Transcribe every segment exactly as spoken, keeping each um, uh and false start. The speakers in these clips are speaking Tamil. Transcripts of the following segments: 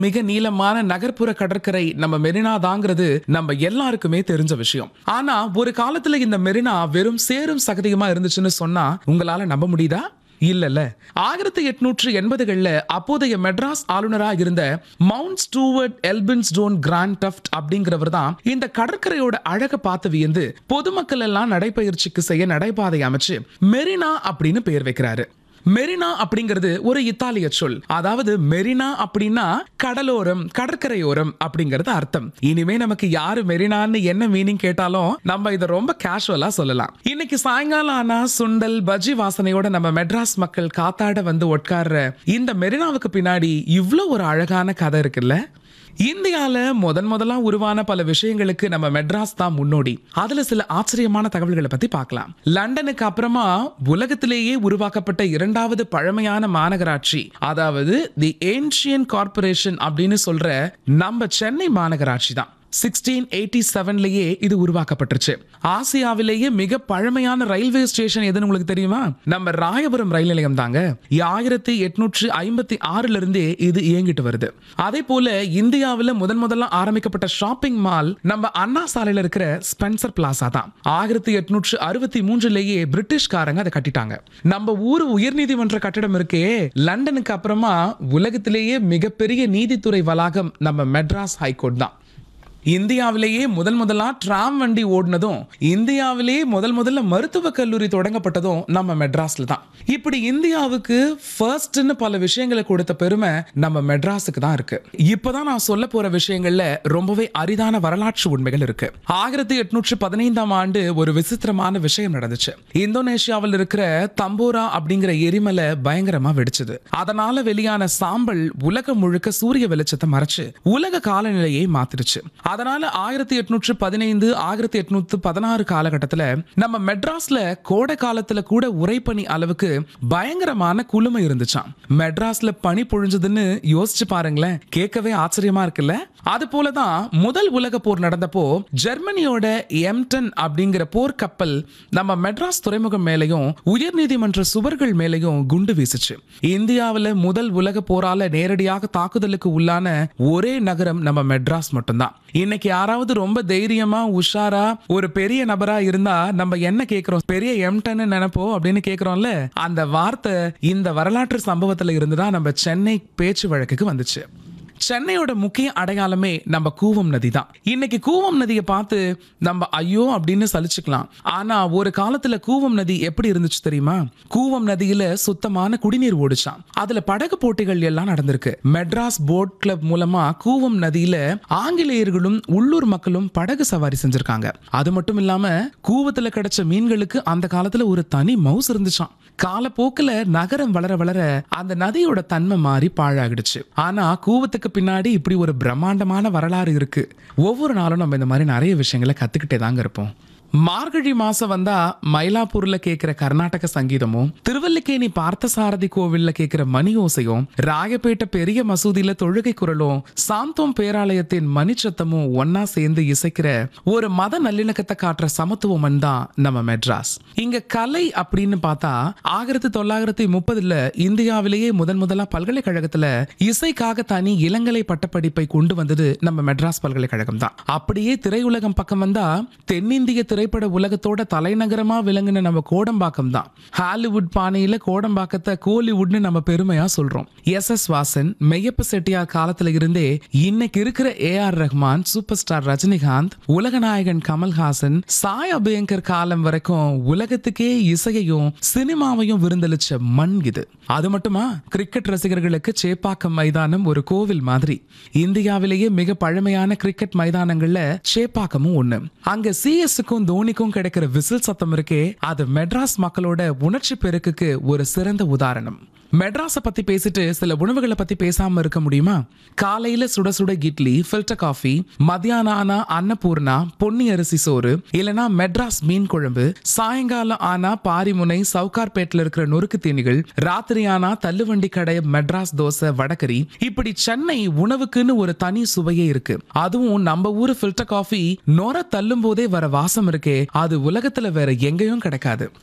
மிக நீளமான நகர்ப்புற கடற்கரை நம்ம மெரினா தாங்கிறது நம்ம எல்லாருக்குமே தெரிஞ்ச விஷயம். ஆனா ஒரு காலத்துல இந்த மெரினா வெறும் சேரும் சகதியுமா இருந்துச்சுன்னு சொன்னா உங்களால நம்ப முடியுதா? இல்லல்ல. ஆயிரத்தி எட்நூற்று எண்பதுகள்ல அப்போதைய மெட்ராஸ் ஆளுநரா இருந்த mount Stuart Elphinstone grand theft அப்படிங்கிறவர் தான் இந்த கடற்கரையோட அழக பார்த்து வியந்து பொதுமக்கள் எல்லாம் நடைபயிற்சிக்கு செய்ய நடைபாதை அமைச்சு மெரினா அப்படின்னு பெயர் வைக்கிறாரு. மெரினா அப்படிங்கிறது ஒரு இத்தாலிய சொல். அதாவது மெரினா அப்படின்னா கடலோரம், கடற்கரையோரம் அப்படிங்கிறது அர்த்தம். இனிமே நமக்கு யாரு மெரினான்னு என்ன மீனிங் கேட்டாலும் நம்ம இதை ரொம்ப கேஷுவலா சொல்லலாம். இன்னைக்கு சாயங்காலம் ஆனா சுண்டல் பஜ்ஜி வாசனையோட நம்ம மெட்ராஸ் மக்கள் காத்தாட வந்து உட்கார்ற இந்த மெரினாவுக்கு பின்னாடி இவ்ளோ ஒரு அழகான கதை இருக்குல்ல. இந்தியால முதன் முதலா உருவான பல விஷயங்களுக்கு நம்ம மெட்ராஸ் தான் முன்னோடி. அதுல சில ஆச்சரியமான தகவல்களை பத்தி பார்க்கலாம். லண்டனுக்கு அப்புறமா உலகத்திலேயே உருவாக்கப்பட்ட இரண்டாவது பழமையான மாநகராட்சி, அதாவது தி ஏன்ஷியன் கார்பரேஷன் அப்படின்னு சொல்ற நம்ம சென்னை மாநகராட்சி தான். சிக்ஸ்டீன் எயிட்டி செவன்லயே இது உருவாக்கப்பட்டுருச்சு. ஆசியாவிலேயே மிக பழமையான ரயில்வே ஸ்டேஷன் எதுன்னு உங்களுக்கு தெரியுமா? நம்ம ராயபுரம் ரயில் நிலையம் தாங்க. ஆயிரத்தி எட்நூற்று ஐம்பத்தி ஆறுல இருந்தே இது இயங்கிட்டு வருது. அதே போல இந்தியாவில் முதன் முதல்ல ஆரம்பிக்கப்பட்ட ஷாப்பிங் மால் நம்ம அண்ணா சாலையில இருக்கிற ஸ்பென்சர் பிளாசா தான். ஆயிரத்தி எட்நூற்று அறுபத்தி மூன்றுலயே பிரிட்டிஷ்காரங்க அதை கட்டிட்டாங்க. நம்ம ஊர் உயர்நீதிமன்ற கட்டடம் இருக்கே, லண்டனுக்கு அப்புறமா உலகத்திலேயே மிகப்பெரிய நீதித்துறை வளாகம் நம்ம மெட்ராஸ் ஹைகோர்ட் தான். இந்தியாவிலேயே முதல் முதலா டிராம் வண்டி ஓடினதும், இந்தியாவிலேயே முதல் முதல்ல மருத்துவ கல்லூரி தொடங்கப்பட்டதும் நம்ம மெட்ராஸ்ல தான். இப்படி இந்தியாவுக்கு ஃபர்ஸ்ட்னு பல விஷயங்களை கொடுத்த பெருமை நம்ம மெட்ராஸுக்கு தான் இருக்கு. இப்பதான் நான் சொல்ல போற விஷயங்கள்ல ரொம்பவே அரிதான வரலாற்று உண்மைகள் இருக்கு. ஆயிரத்தி எட்நூற்று பதினைந்தாம் ஆண்டு ஒரு விசித்திரமான விஷயம் நடந்துச்சு. இந்தோனேஷியாவில் இருக்கிற தம்போரா அப்படிங்கிற எரிமலை பயங்கரமா வெடிச்சது. அதனால வெளியான சாம்பல் உலகம் முழுக்க சூரிய வெளிச்சத்தை மறைச்சு உலக காலநிலையை மாத்திருச்சு. அதனால ஆயிரத்தி எட்நூற்று பதினைந்து ஆயிரத்தி எட்நூற்று பதினாறு காலகட்டத்தில் நம்ம மெட்ராஸ்ல கோடை காலத்துல கூட உறைபனி அளவுக்கு பயங்கரமான குளுமை இருந்துச்சாம். மெட்ராஸ்ல பனி பொழிஞ்சதுன்னு யோசிச்சு பாருங்களேன். கேட்கவே ஆச்சரியமா இருக்குல்ல. அது போலதான் முதல் உலக போர் நடந்தப்போ ஜெர்மனியோட எம்டன் அப்படிங்கிற போர் கப்பல் நம்ம மெட்ராஸ் துறைமுகம் மேலையும் உயர் நீதிமன்ற சுவர்கள் மேலையும் குண்டு வீசுச்சு. இந்தியாவில் முதல் உலக போரால நேரடியாக தாக்குதலுக்கு உள்ளான ஒரே நகரம் நம்ம மெட்ராஸ் மட்டும்தான். இன்னைக்கு யாராவது ரொம்ப தைரியமா உஷாரா ஒரு பெரிய நபரா இருந்தா நம்ம என்ன கேக்குறோம்? பெரிய எம்டன் நினைப்போம் அப்படின்னு கேக்குறோம்ல. அந்த வார்த்தை இந்த வரலாற்று சம்பவத்துல இருந்துதான் நம்ம சென்னை பேச்சு வழக்குக்கு வந்துச்சு. சென்னையோட முக்கிய அடையாளமே நம்ம கூவம் நதி தான். இன்னைக்கு கூவம் நதியை பார்த்து நம்ம ஐயோ அப்படின்னு சலிச்சுக்கலாம். ஆனா ஒரு காலத்துல கூவம் நதி எப்படி இருந்துச்சு தெரியுமா? கூவம் நதியில சுத்தமான குடிநீர் ஓடிச்சான். அதுல படகு போட்டிகள் எல்லாம் நடந்திருக்கு. மெட்ராஸ் போட் கிளப் மூலமா கூவம் நதியில ஆங்கிலேயர்களும் உள்ளூர் மக்களும் படகு சவாரி செஞ்சிருக்காங்க. அது மட்டும் இல்லாம கூவத்துல கிடைச்ச மீன்களுக்கு அந்த காலத்துல ஒரு தனி மவுஸ் இருந்துச்சான். காலப்போக்குல நகரம் வளர வளர அந்த நதியோட தன்மை மாறி பாழாகிடுச்சு. ஆனா கூவத்துக்கு பின்னாடி இப்படி ஒரு பிரம்மாண்டமான வரலாறு இருக்கு. ஒவ்வொரு நாளும் நம்ம இந்த மாதிரி நிறைய விஷயங்களை கத்துக்கிட்டே தாங்க இருப்போம். மார்கழி மாசம் வந்தா மயிலாப்பூர்ல கேட்கிற கர்நாடக சங்கீதமும், திருவல்லிக்கேணி பார்த்தசாரதி கோவில்ல கேட்கிற மணி ஓசையும், ராயப்பேட்டை பெரிய மசூதியில தொழுகை குரலும், சாந்தோம் பேராலயத்தின் மணிச்சத்தமும் ஒன்னா சேர்ந்து இசைக்கிற ஒரு மத நல்லிணக்கத்தை காட்டுற சமத்துவம் தான் நம்ம மெட்ராஸ். இங்க கலை அப்படின்னு பார்த்தா ஆயிரத்தி தொள்ளாயிரத்தி முப்பதுல இந்தியாவிலேயே முதன் முதலா பல்கலைக்கழகத்துல இசைக்காக தனி இளங்கலை பட்டப்படிப்பை கொண்டு வந்தது நம்ம மெட்ராஸ் பல்கலைக்கழகம் தான். அப்படியே திரையுலகம் பக்கம் வந்தா தென்னிந்திய திரைப்பட உலகத்தோட தலைநகரமா விளங்குன நம்ம கோடம்பாக்கம் தான். ஹாலிவுட் பாணியில கோடம்பாக்கத்தை கோலிவுட்னு நம்ம பெருமையா சொல்றோம். எஸ் எஸ் வாசன், மெய்யப்ப செட்டியார் காலத்துல இருந்தே இன்னைக்கு இருக்கிற A R Rahman, super star Rajinikanth, உலகநாயகன் கமல்ஹாசன், சாய் அபியங்கர் காலம் வரைக்கும் உலகத்துக்கே இசையையும் சினிமாவையும் விருந்தளிச்ச மண் இது. அது மட்டுமா, கிரிக்கெட் ரசிகர்களுக்கு சேப்பாக்கம் மைதானம் ஒரு கோவில் மாதிரி. இந்தியாவிலேயே மிக பழமையான கிரிக்கெட் மைதானங்கள்ல சேப்பாக்கமும் ஒண்ணு. அங்க சிஎஸ்க்கும் தோனிக்கும் கிடைக்கிற விசில் சத்தம் இருக்கே, அது மெட்ராஸ் மக்களோட உணர்ச்சி பெருக்குக்கு ஒரு சிறந்த உதாரணம். மெட்ராஸை பத்தி பேசிட்டு சில உணவுகளை பத்தி பேசாம இருக்க முடியுமா? காலையில சுட சுட இட்லி, ஃபில்டர் காஃபி, மத்தியானம் ஆனா அன்னபூர்ணா பொன்னி அரிசி சோறு, இல்லனா மெட்ராஸ் மீன் குழம்பு, சாயங்காலம் ஆனா பாரிமுனை சவுகார்பேட்ல இருக்கிற நொறுக்கு தீனிகள், ராத்திரி ஆனா தள்ளுவண்டி கடை மெட்ராஸ் தோசை வடகரி. இப்படி சென்னை உணவுக்குன்னு ஒரு தனி சுவையே இருக்கு. அதுவும் நம்ம ஊரு ஃபில்டர் காஃபி நொர தள்ளும் போதே வர வாசம் இருக்கே, அது உலகத்துல வேற எங்கேயும் கிடைக்காது.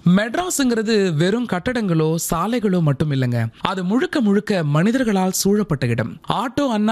மெட்ராஸ்ங்கிறது வெறும் கட்டடங்களோ சாலைகளோ மட்டும் இல்லைங்க. அது முழுக்க முழுக்க மனிதர்களால் சூழப்பட்ட இடம். ஆட்டோ அண்ணா